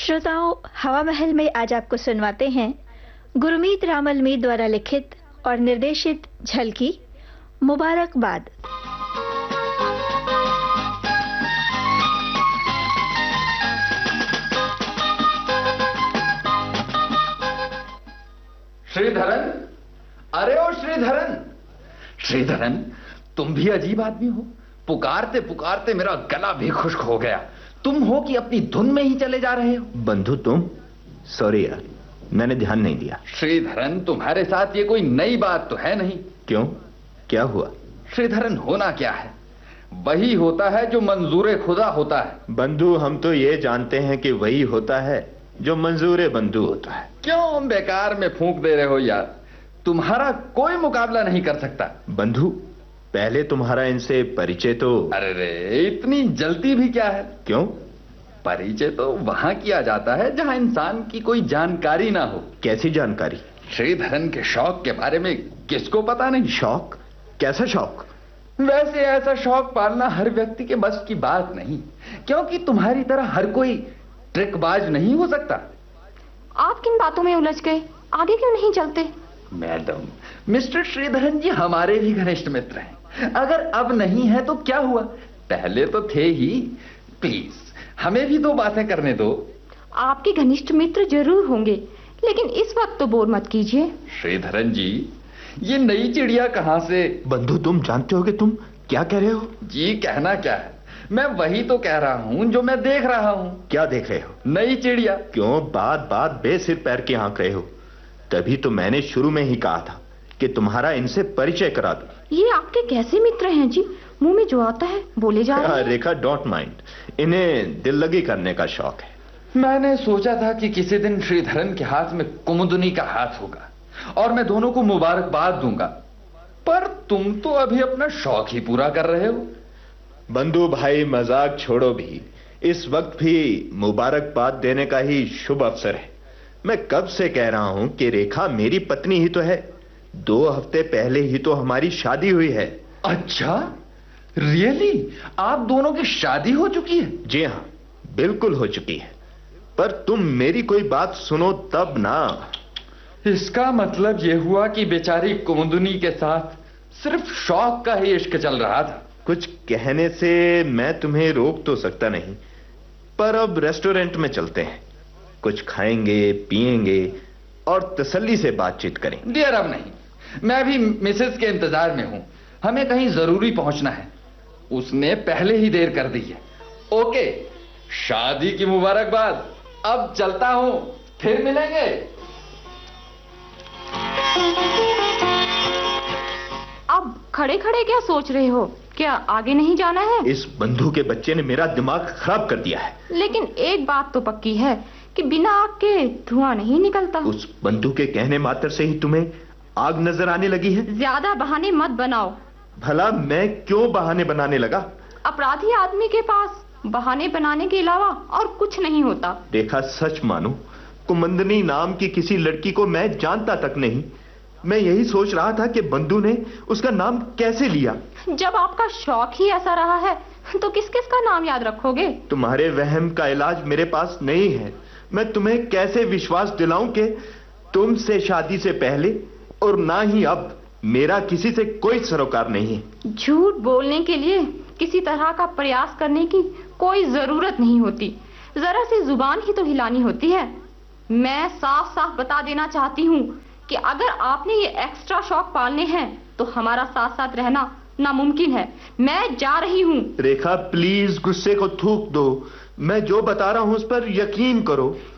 श्रोताओं, हवा महल में आज आपको सुनवाते हैं गुरमीत रामलमीत द्वारा लिखित और निर्देशित झलकी मुबारकबाद। श्रीधरन, अरे ओ श्रीधरन, श्रीधरन तुम भी अजीब आदमी हो। पुकारते पुकारते मेरा गला भी खुश्क हो गया। तुम हो कि अपनी धुन में ही चले जा रहे हो? बंधु तुम? सॉरी यार, मैंने ध्यान नहीं दिया। श्रीधरन, तुम्हारे साथ ये कोई नई बात तो है नहीं। क्यों, क्या हुआ? श्रीधरन, होना क्या है? वही होता है जो मंजूरे खुदा होता है। बंधु, हम तो ये जानते हैं कि वही होता है जो मंजूरे बंधु होता है। क्यों बेकार में फूंक दे रहे हो यार? तुम्हारा कोई मुकाबला नहीं कर सकता। बंधु, पहले तुम्हारा इनसे परिचय तो। अरे रे, इतनी जल्दी भी क्या है? क्यों? परिचय तो वहां किया जाता है जहां इंसान की कोई जानकारी ना हो। कैसी जानकारी? श्रीधरन के शौक के बारे में किसको पता नहीं? शौक? कैसा शौक? वैसे ऐसा शौक पालना हर व्यक्ति के बस की बात नहीं, क्योंकि तुम्हारी तरह हर कोई ट्रिकबाज नहीं हो सकता। आप किन बातों में उलझ गए? आगे क्यों नहीं चलते? मैडम, मिस्टर श्रीधरन जी हमारे भी घनिष्ठ मित्र हैं। अगर अब नहीं है तो क्या हुआ, पहले तो थे ही। प्लीज हमें भी दो बातें करने दो। आपके घनिष्ठ मित्र जरूर होंगे, लेकिन इस वक्त तो बोर मत कीजिए। श्रीधरन जी, ये नई चिड़िया कहां से? बंधु, तुम जानते हो कि तुम क्या कह रहे हो? जी, कहना क्या है, मैं वही तो कह रहा हूं जो मैं देख रहा हूं। क्या देख रहे हो? नई चिड़िया। क्यों बात बात बेसिर पैर के हाँक रहे हो? तभी तो मैंने शुरू में ही कहा था कि तुम्हारा इनसे परिचय करा दो। ये आपके कैसे मित्र हैं जी? मुंह में जो आता है बोले जा रहे हैं। रेखा, डोंट माइंड, इन्हें दिल लगी करने का शौक है। मैंने सोचा था कि किसी दिन श्रीधरन के हाथ में कुमुदनी का हाथ होगा और मैं दोनों को मुबारकबाद दूंगा, पर तुम तो अभी अपना शौक ही पूरा कर रहे हो। बंधु भाई, मजाक छोड़ो भी। इस वक्त भी मुबारकबाद देने का ही शुभ अवसर है। मैं कब से कह रहा हूं कि रेखा मेरी पत्नी ही तो है। 2 हफ्ते पहले ही तो हमारी शादी हुई है। अच्छा, रियली? आप दोनों की शादी हो चुकी है? जी हां, बिल्कुल हो चुकी है। पर तुम मेरी कोई बात सुनो तब ना। इसका मतलब यह हुआ कि बेचारी कुमुदनी के साथ सिर्फ शौक का ही इश्क चल रहा था। कुछ कहने से मैं तुम्हें रोक तो सकता नहीं, पर अब रेस्टोरेंट में चलते हैं, कुछ खाएंगे पिएंगे और तसल्ली से बातचीत करेंगे। डियर, अब नहीं, मैं भी मिसेस के इंतजार में हूं। हमें कहीं जरूरी पहुंचना है, उसने पहले ही देर कर दी है। ओके, शादी की मुबारकबाद। अब चलता हूं, फिर मिलेंगे। अब खड़े खड़े क्या सोच रहे हो? क्या आगे नहीं जाना है? इस बंधु के बच्चे ने मेरा दिमाग खराब कर दिया है। लेकिन एक बात तो पक्की है कि बिना आग के धुआं नहीं निकलता। उस बंधु के कहने मात्र से ही तुम्हें आग नजर आने लगी है? ज्यादा बहाने मत बनाओ। भला मैं क्यों बहाने बनाने लगा? अपराधी आदमी के पास बहाने बनाने के अलावा और कुछ नहीं होता। रेखा, सच मानो, कुमुदनी नाम की किसी लड़की को मैं जानता तक नहीं। मैं यही सोच रहा था कि बंधु ने उसका नाम कैसे लिया। जब आपका शौक ही ऐसा रहा है तो किस किस का नाम याद रखोगे? तुम्हारे वहम का इलाज मेरे पास नहीं है। मैं तुम्हें कैसे विश्वास दिलाऊं कि तुमसे शादी से पहले और ना ही अब मेरा किसी से कोई सरोकार नहीं है। झूठ बोलने के लिए किसी तरह का प्रयास करने की कोई जरूरत नहीं होती, जरा सी जुबान ही तो हिलानी होती है। मैं साफ साफ बता देना चाहती हूँ कि अगर आपने ये एक्स्ट्रा शौक पालने हैं तो हमारा साथ साथ रहना नामुमकिन है। मैं जा रही हूँ। रेखा, प्लीज गुस्से को थूक दो। मैं जो बता रहा हूँ उस पर यकीन करो।